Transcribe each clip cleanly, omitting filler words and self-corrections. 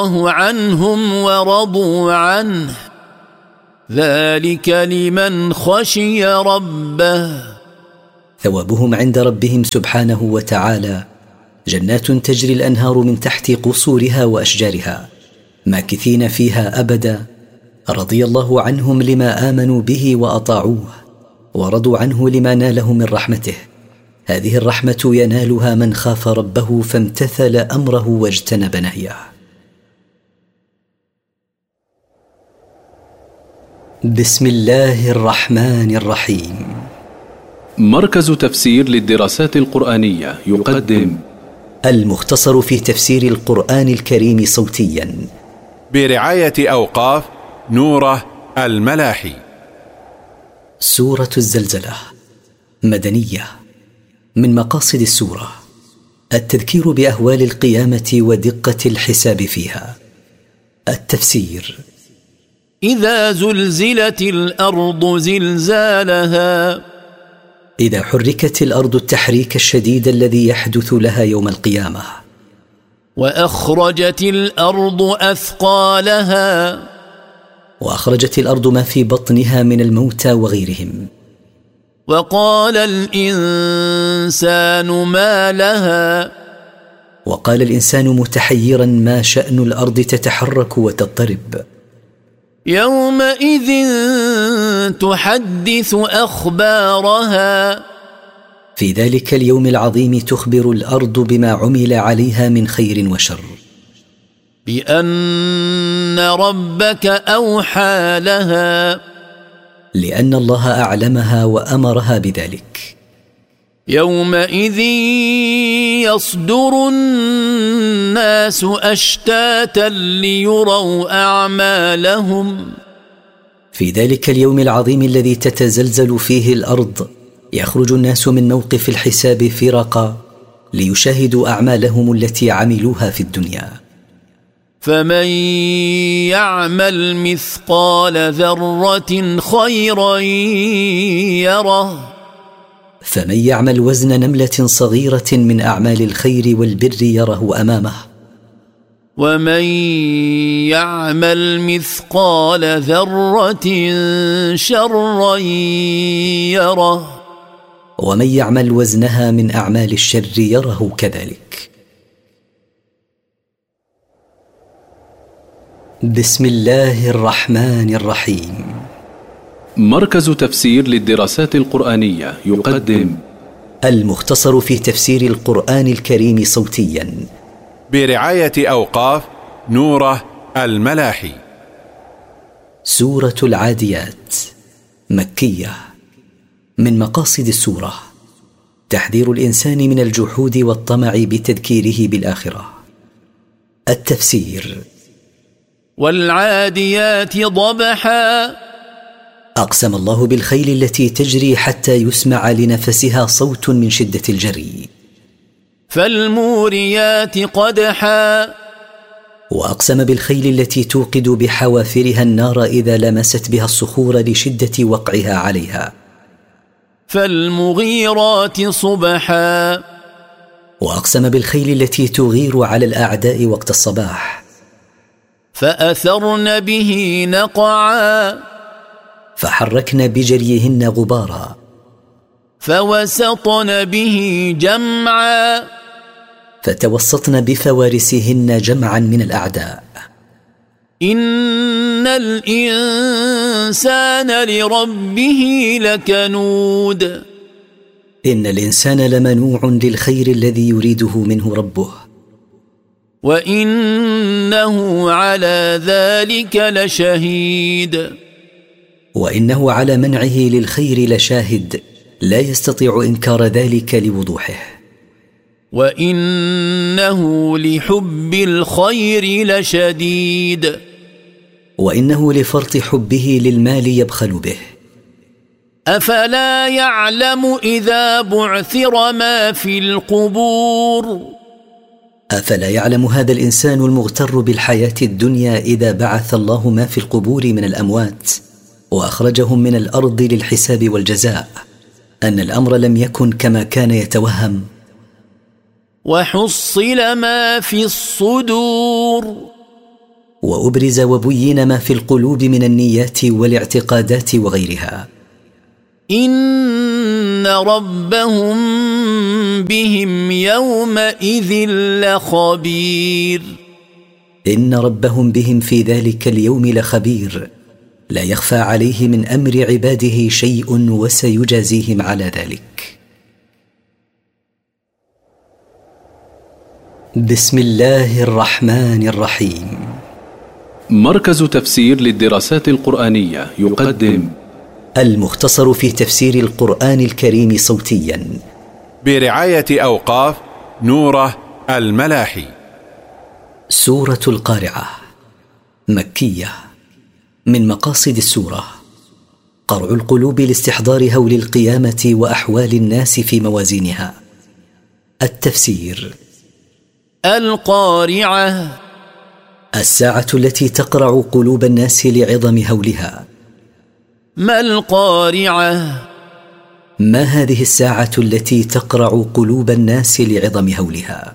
الله عنهم ورضوا عنه ذلك لمن خشي ربه. ثوابهم عند ربهم سبحانه وتعالى جنات تجري الأنهار من تحت قصورها وأشجارها ماكثين فيها أبدا، رضي الله عنهم لما آمنوا به وأطاعوه، ورضوا عنه لما ناله من رحمته. هذه الرحمة ينالها من خاف ربه فامتثل أمره واجتنب نهيه. بسم الله الرحمن الرحيم. مركز تفسير للدراسات القرآنية يقدم المختصر في تفسير القرآن الكريم صوتيا برعاية أوقاف نوره الملاحي. سورة الزلزلة مدنية. من مقاصد السورة التذكير بأهوال القيامة ودقة الحساب فيها. التفسير: إذا زلزلت الأرض زلزالها، إذا حركت الأرض التحريك الشديد الذي يحدث لها يوم القيامة. وأخرجت الأرض أثقالها، وأخرجت الأرض ما في بطنها من الموتى وغيرهم. وقال الإنسان ما لها، وقال الإنسان متحيرا ما شأن الأرض تتحرك وتضطرب. يومئذ تحدث أخبارها، في ذلك اليوم العظيم تخبر الأرض بما عمل عليها من خير وشر. بأن ربك أوحى لها، لأن الله أعلمها وأمرها بذلك. يومئذ يصدر الناس أشتاتا ليروا أعمالهم، في ذلك اليوم العظيم الذي تتزلزل فيه الأرض يخرج الناس من موقف الحساب فرقا ليشاهدوا أعمالهم التي عملوها في الدنيا. فمن يعمل مثقال ذرة خيرا يره، فمن يعمل وزن نملة صغيرة من أعمال الخير والبر يره أمامه. ومن يعمل مثقال ذرة شرا يره، ومن يعمل وزنها من أعمال الشر يره كذلك. بسم الله الرحمن الرحيم. مركز تفسير للدراسات القرآنية يقدم المختصر في تفسير القرآن الكريم صوتيا برعاية أوقاف نوره الملاحي. سورة العاديات مكية. من مقاصد السورة تحذير الإنسان من الجحود والطمع بتذكيره بالآخرة. التفسير: والعاديات ضبحا، أقسم الله بالخيل التي تجري حتى يسمع لنفسها صوت من شدة الجري. فالموريات قدحا، وأقسم بالخيل التي توقد بحوافرها النار إذا لمست بها الصخور لشدة وقعها عليها. فالمغيرات صبحا، وأقسم بالخيل التي تغير على الأعداء وقت الصباح. فأثرن به نقعا، فحركن بجريهن غبارا. فوسطن به جمعا، فتوسطن بفوارسهن جمعا من الأعداء. إن الإنسان لربه لكنود، إن الإنسان لمنوع للخير الذي يريده منه ربه. وإنه على ذلك لشهيد، وإنه على منعه للخير لشاهد لا يستطيع إنكار ذلك لوضوحه. وإنه لحب الخير لشديد، وإنه لفرط حبه للمال يبخل به. أفلا يعلم إذا بعثر ما في القبور، أفلا يعلم هذا الإنسان المغتر بالحياة الدنيا إذا بعث الله ما في القبور من الأموات وأخرجهم من الأرض للحساب والجزاء أن الأمر لم يكن كما كان يتوهم. وحصل ما في الصدور، وأبرز وبين ما في القلوب من النيات والاعتقادات وغيرها. إن ربهم بهم يومئذ لخبير. إن ربهم بهم في ذلك اليوم لخبير، لا يخفى عليه من أمر عباده شيء، وسيجازيهم على ذلك. بسم الله الرحمن الرحيم. مركز تفسير للدراسات القرآنية يقدم المختصر في تفسير القرآن الكريم صوتيا برعاية أوقاف نوره الملاحي. سورة القارعة مكية. من مقاصد السورة قرع القلوب لاستحضار هول القيامة وأحوال الناس في موازينها. التفسير: القارعة الساعة التي تقرع قلوب الناس لعظم هولها. ما القارعة؟ ما هذه الساعة التي تقرع قلوب الناس لعظم هولها؟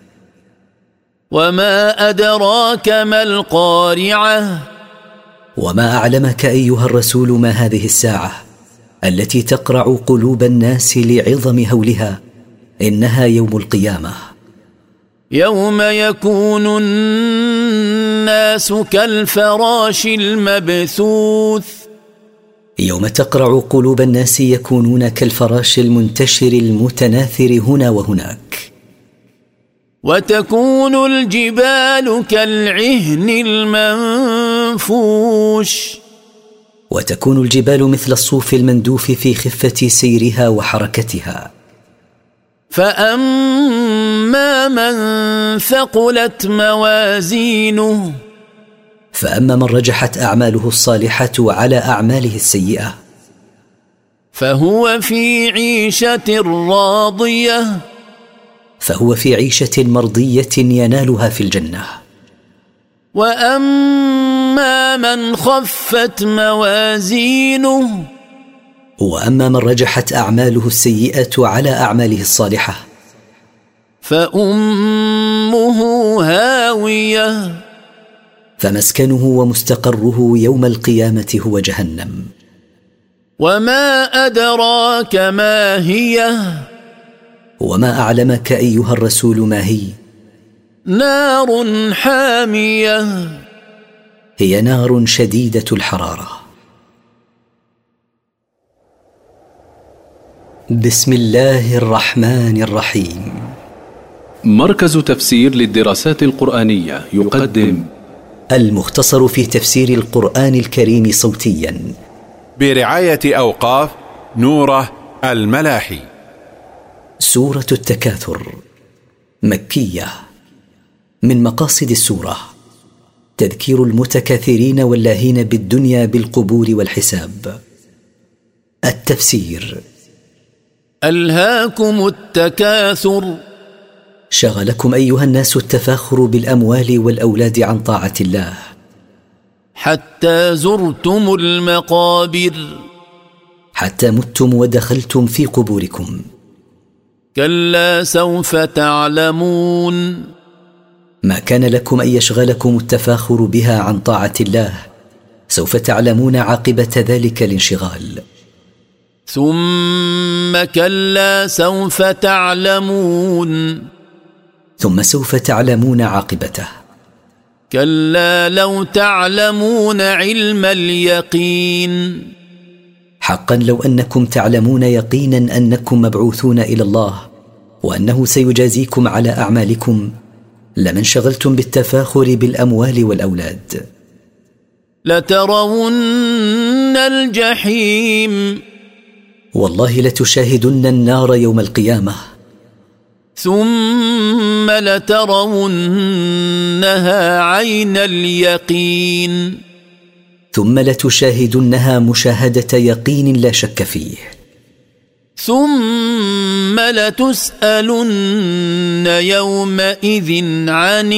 وما أدراك ما القارعة؟ وما أعلمك أيها الرسول ما هذه الساعة التي تقرع قلوب الناس لعظم هولها؟ إنها يوم القيامة. يوم يكون الناس كالفراش المبثوث. يوم تقرع قلوب الناس يكونون كالفراش المنتشر المتناثر هنا وهناك. وتكون الجبال كالعهن المنفوش. وتكون الجبال مثل الصوف المندوف في خفة سيرها وحركتها. فأما من ثقلت موازينه. فأما من رجحت أعماله الصالحة على أعماله السيئة فهو في عيشة راضية. فهو في عيشة مرضية ينالها في الجنة. وأما من خفت موازينه. وأما من رجحت أعماله السيئة على أعماله الصالحة فأمه هاوية. فمسكنه ومستقره يوم القيامة هو جهنم. وما أدراك ما هي؟ وما أعلمك أيها الرسول ما هي؟ نار حامية. هي نار شديدة الحرارة. بسم الله الرحمن الرحيم. مركز تفسير للدراسات القرآنية يقدم المختصر في تفسير القرآن الكريم صوتيا برعاية أوقاف نوره الملاحي. سورة التكاثر مكية. من مقاصد السورة تذكير المتكاثرين واللاهين بالدنيا بالقبور والحساب. التفسير: ألهاكم التكاثر. شغلكم أيها الناس التفاخر بالأموال والأولاد عن طاعة الله حتى زرتم المقابر. حتى متم ودخلتم في قبوركم. كلا سوف تعلمون. ما كان لكم أن يشغلكم التفاخر بها عن طاعة الله، سوف تعلمون عاقبة ذلك الانشغال. ثم كلا سوف تعلمون. ثم سوف تعلمون عاقبته. كلا لو تعلمون علم اليقين. حقا لو أنكم تعلمون يقينا أنكم مبعوثون إلى الله وأنه سيجازيكم على أعمالكم لما انشغلتم بالتفاخر بالأموال والأولاد. لترون الجحيم. والله لتشاهدن النار يوم القيامة. ثم لترونها عين اليقين. ثم لتشاهدنها مشاهدة يقين لا شك فيه. ثم لتسألن يومئذ عن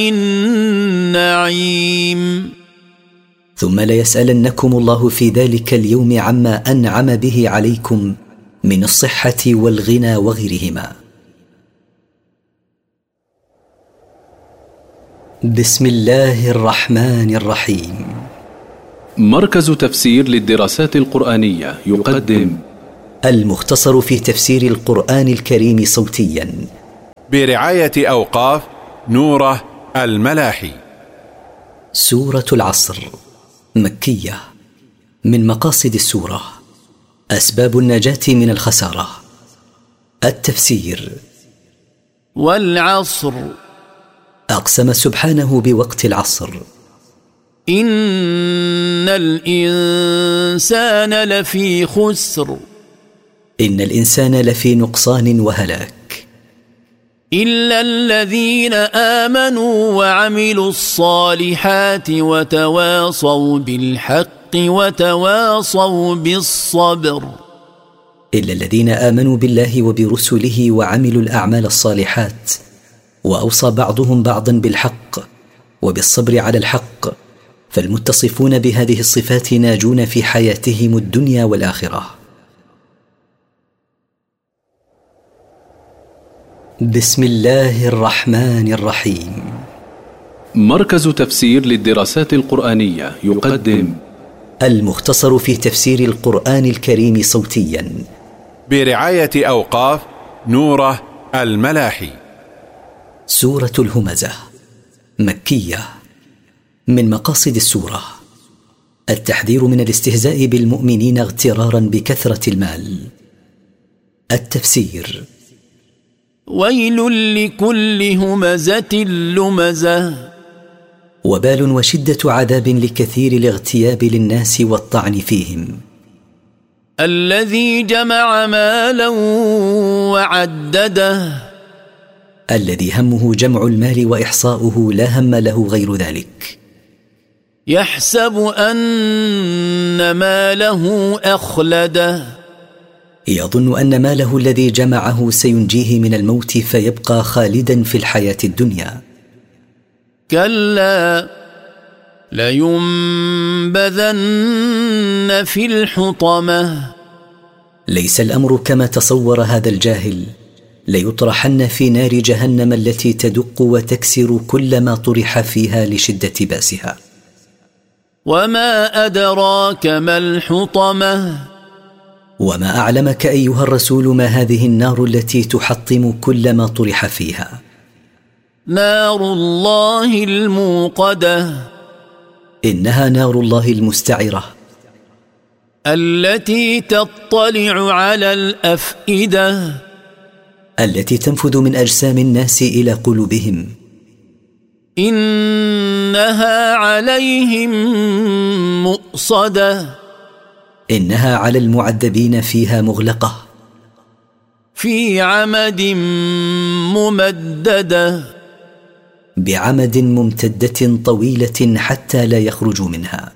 النعيم. ثم ليسألنكم الله في ذلك اليوم عما أنعم به عليكم من الصحة والغنى وغيرهما. بسم الله الرحمن الرحيم. مركز تفسير للدراسات القرآنية يقدم المختصر في تفسير القرآن الكريم صوتيا برعاية أوقاف نوره الملاحي. سورة العصر مكية. من مقاصد السورة أسباب النجاة من الخسارة. التفسير. والعصر أقسم سبحانه بوقت العصر. إن الإنسان لفي خسر إن الإنسان لفي نقصان وهلاك إلا الذين آمنوا وعملوا الصالحات وتواصوا بالحق وتواصوا بالصبر. إلا الذين آمنوا بالله وبرسله وعملوا الأعمال الصالحات وأوصى بعضهم بعضا بالحق وبالصبر على الحق، فالمتصفون بهذه الصفات ناجون في حياتهم الدنيا والآخرة. بسم الله الرحمن الرحيم. مركز تفسير للدراسات القرآنية يقدم المختصر في تفسير القرآن الكريم صوتيا برعاية أوقاف نوره الملاحي. سورة الهمزة مكية. من مقاصد السورة التحذير من الاستهزاء بالمؤمنين اغترارا بكثرة المال. التفسير. ويل لكل همزة لمزة. وبال وشدة عذاب لكثير الاغتياب للناس والطعن فيهم. الذي جمع مالا وعدده. الذي همه جمع المال وإحصاؤه لا هم له غير ذلك. يحسب أن ماله أخلده. يظن أن ماله الذي جمعه سينجيه من الموت فيبقى خالدا في الحياة الدنيا. كلا لينبذن في الحطمة. ليس الأمر كما تصور هذا الجاهل، ليطرحن في نار جهنم التي تدق وتكسر كل ما طرح فيها لشدة باسها. وما أدراك ما الحطمة. وما أعلمك أيها الرسول ما هذه النار التي تحطم كل ما طرح فيها. نار الله الموقدة. إنها نار الله المستعرة التي تطلع على الأفئدة. التي تنفذ من أجسام الناس إلى قلوبهم. إنها عليهم مؤصدة. إنها على المعذبين فيها مغلقة. في عمد ممددة. بعمد ممتدة طويلة حتى لا يخرجوا منها.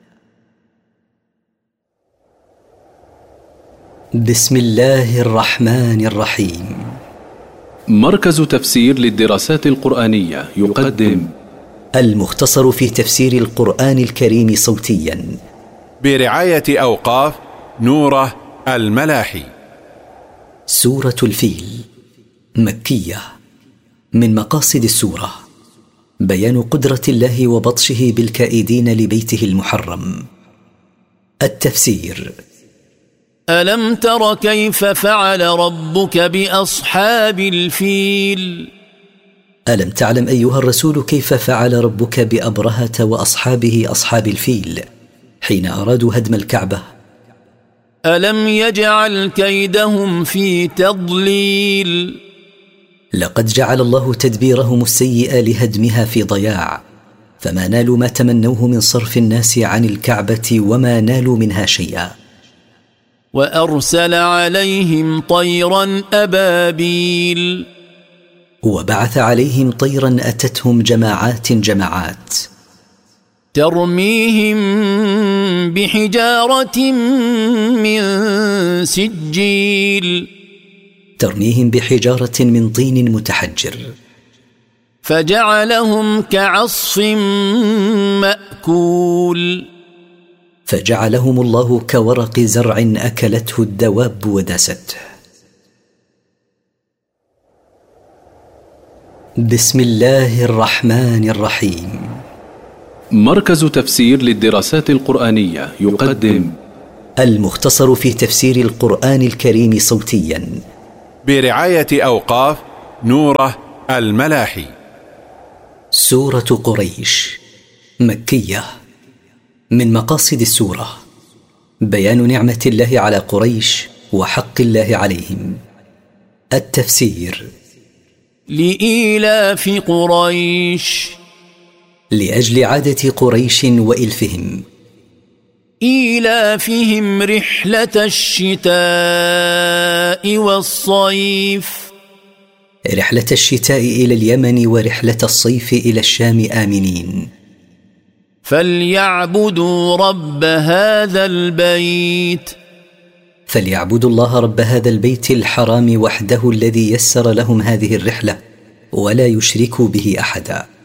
بسم الله الرحمن الرحيم. مركز تفسير للدراسات القرآنية يقدم المختصر في تفسير القرآن الكريم صوتيا برعاية أوقاف نوره الملاحي. سورة الفيل مكية. من مقاصد السورة بيان قدرة الله وبطشه بالكائدين لبيته المحرم. التفسير. ألم تر كيف فعل ربك بأصحاب الفيل. ألم تعلم أيها الرسول كيف فعل ربك بأبرهة وأصحابه أصحاب الفيل حين أرادوا هدم الكعبة. ألم يجعل كيدهم في تضليل. لقد جعل الله تدبيرهم السيئ لهدمها في ضياع، فما نالوا ما تمنوه من صرف الناس عن الكعبة وما نالوا منها شيئا. وأرسل عليهم طيرا أبابيل. وبعث عليهم طيرا أتتهم جماعات جماعات. ترميهم بحجارة من سجيل. ترميهم بحجارة من طين متحجر. فجعلهم كعصف مأكول. فجعلهم الله كورق زرع أكلته الدواب وداسته. بسم الله الرحمن الرحيم. مركز تفسير للدراسات القرآنية يقدم المختصر في تفسير القرآن الكريم صوتيا برعاية أوقاف نوره الملاحي. سورة قريش مكية. من مقاصد السورة بيان نعمة الله على قريش وحق الله عليهم. التفسير: لإيلاف قريش، لأجل عادة قريش وإلفهم. إيلافهم رحلة الشتاء والصيف، رحلة الشتاء إلى اليمن ورحلة الصيف إلى الشام آمنين. فليعبدوا رب هذا البيت، فليعبدوا الله رب هذا البيت الحرام وحده الذي يسر لهم هذه الرحلة ولا يشركوا به أحدا.